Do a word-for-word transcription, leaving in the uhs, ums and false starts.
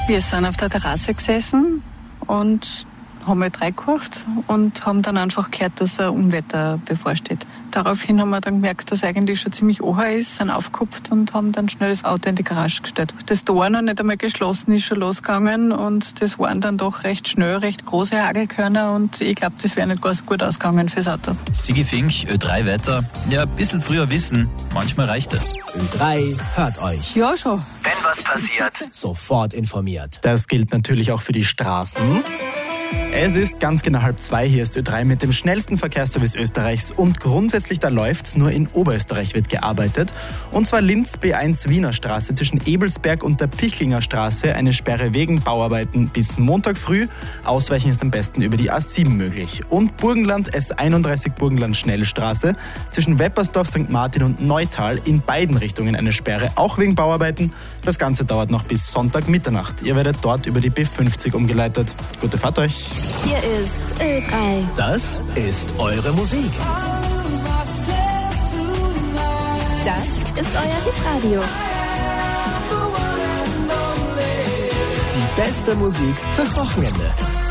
Wir sind auf der Terrasse gesessen und haben halt reingekocht und haben dann einfach gehört, dass ein Unwetter bevorsteht. Daraufhin haben wir dann gemerkt, dass eigentlich schon ziemlich oher ist, sind aufgekupft und haben dann schnell das Auto in die Garage gestellt. Das Tor noch nicht einmal geschlossen ist schon losgegangen und das waren dann doch recht schnell, recht große Hagelkörner und ich glaube, das wäre nicht ganz gut ausgegangen fürs Auto. Sigi Fink, Ö drei Wetter. Ja, ein bisschen früher wissen, manchmal reicht es. Ö drei hört euch. Ja, schon. Wenn was passiert, sofort informiert. Das gilt natürlich auch für die Straßen. Es ist ganz genau halb zwei, hier ist Ö drei mit dem schnellsten Verkehrsservice Österreichs und grundsätzlich da läuft's, nur in Oberösterreich wird gearbeitet. Und zwar Linz B eins Wiener Straße zwischen Ebelsberg und der Pichlinger Straße, eine Sperre wegen Bauarbeiten bis Montag früh. Ausweichen ist am besten über die A sieben möglich. Und Burgenland S einunddreißig Burgenland Schnellstraße zwischen Weppersdorf, Sankt Martin und Neutal in beiden Richtungen eine Sperre, auch wegen Bauarbeiten. Das Ganze dauert noch bis Sonntag Mitternacht. Ihr werdet dort über die B fünfzig umgeleitet. Gute Fahrt euch! Hier ist Ö drei. Das ist eure Musik. Das ist euer Hitradio. Die beste Musik fürs Wochenende.